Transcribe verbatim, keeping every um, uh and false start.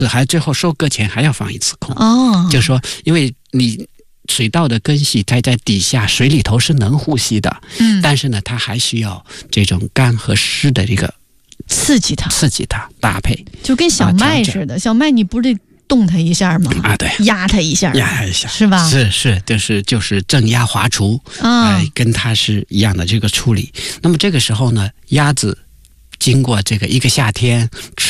还最后收割前还要放一次空。 哦， 就是说，因为你水稻的根系它在底下水里头是能呼吸的， 嗯， 但是呢，它还需要这种干和湿的这个刺激它， 刺激它搭配， 就跟小麦似的。小麦你不得动它一下吗？ 啊，对， 压它一下， 压它一下， 是吧？ 是是，就是就是正压滑除啊、呃，跟它是一样的这个处理。那么这个时候呢，鸭子经过这个一个夏天吃